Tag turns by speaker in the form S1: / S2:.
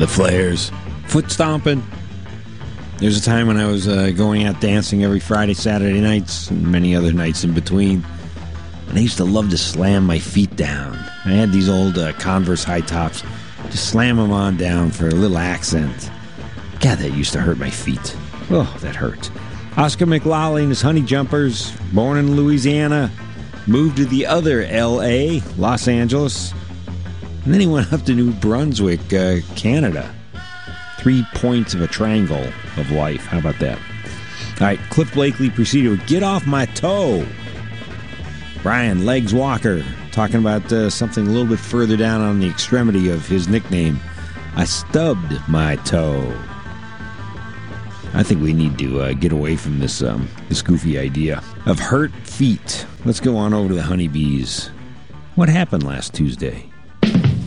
S1: The Flares. Foot stomping. There's a time when I was going out dancing every Friday, Saturday nights, and many other nights in between. And I used to love to slam my feet down. I had these old Converse high tops. Just slam them on down for a little accent. God, that used to hurt my feet. Oh, that hurt. Oscar McLaughlin and his Honey Jumpers, born in Louisiana, moved to the other L.A., Los Angeles, and then he went up to New Brunswick, Canada. 3 points of a triangle of life. How about that? All right, Cliff Blakely proceeded with Get Off My Toe. Brian Legs Walker talking about something a little bit further down on the extremity of his nickname. I stubbed my toe. I think we need to get away from this goofy idea of hurt feet. Let's go on over to the Honeybees. What happened last Tuesday?